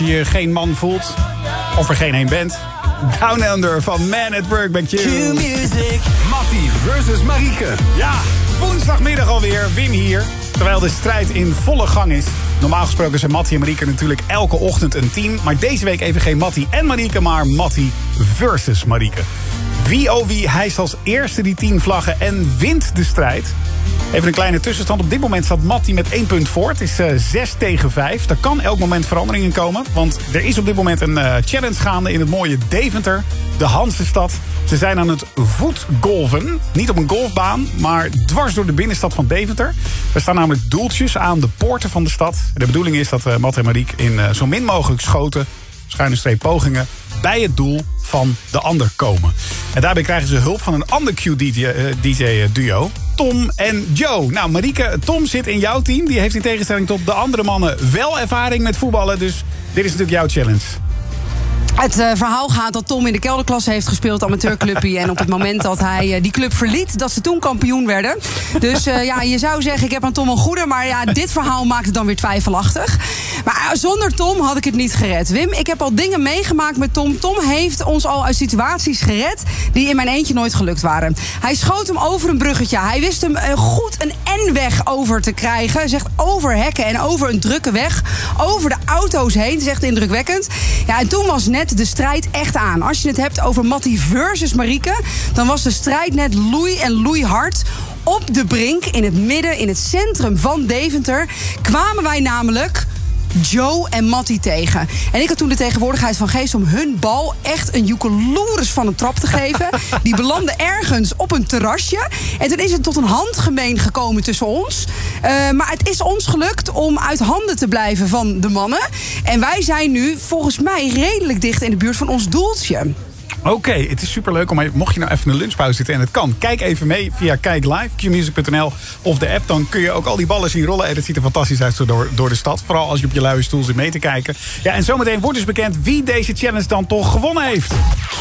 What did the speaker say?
je geen man voelt, of er geen één bent. Down Under van Man at Work bij Q. Q-music. Mattie versus Marieke. Ja, woensdagmiddag alweer. Wim hier. Terwijl de strijd in volle gang is. Normaal gesproken zijn Mattie en Marieke natuurlijk elke ochtend een team. Maar deze week even geen Mattie en Marieke, maar Mattie versus Marieke. Wie oh wie hijst als eerste die 10 vlaggen en wint de strijd. Even een kleine tussenstand. Op dit moment staat Mattie met 1 punt voor. Het is 6-5. Er kan elk moment veranderingen komen. Want er is op dit moment een challenge gaande in het mooie Deventer. De Hanzestad. Ze zijn aan het voetgolven. Niet op een golfbaan, maar dwars door de binnenstad van Deventer. Er staan namelijk doeltjes aan de poorten van de stad. De bedoeling is dat Matt en Marieke in zo min mogelijk schoten, schuine streep pogingen, bij het doel van de ander komen. En daarbij krijgen ze hulp van een ander Q-DJ-duo. Tom en Joe. Nou, Marieke, Tom zit in jouw team. Die heeft in tegenstelling tot de andere mannen wel ervaring met voetballen. Dus dit is natuurlijk jouw challenge. Het verhaal gaat dat Tom in de kelderklasse heeft gespeeld, amateurclubje. En op het moment dat hij die club verliet, dat ze toen kampioen werden. Dus ja, je zou zeggen, ik heb aan Tom een goede. Maar ja, dit verhaal maakt het dan weer twijfelachtig. Maar zonder Tom had ik het niet gered. Wim, ik heb al dingen meegemaakt met Tom. Tom heeft ons al uit situaties gered die in mijn eentje nooit gelukt waren. Hij schoot hem over een bruggetje. Hij wist hem goed een N-weg over te krijgen. Zegt over hekken en over een drukke weg. Over de auto's heen. Dat is echt indrukwekkend. Ja, en toen was net de strijd echt aan. Als je het hebt over Mattie versus Marieke, dan was de strijd net loei en loeihard. Op de brink, in het midden, in het centrum van Deventer, kwamen wij namelijk Joe en Mattie tegen. En ik had toen de tegenwoordigheid van geest om hun bal echt een joekeloeris van een trap te geven. Die belandde ergens op een terrasje. En toen is het tot een handgemeen gekomen tussen ons. Maar het is ons gelukt om uit handen te blijven van de mannen. En wij zijn nu volgens mij redelijk dicht in de buurt van ons doeltje. Oké, het is superleuk om mocht je nou even een lunchpauze zitten en het kan. Kijk even mee via Kijk Live, qmusic.nl of de app. Dan kun je ook al die ballen zien rollen. En het ziet er fantastisch uit zo door de stad. Vooral als je op je luie stoel zit mee te kijken. Ja, en zometeen wordt dus bekend wie deze challenge dan toch gewonnen heeft.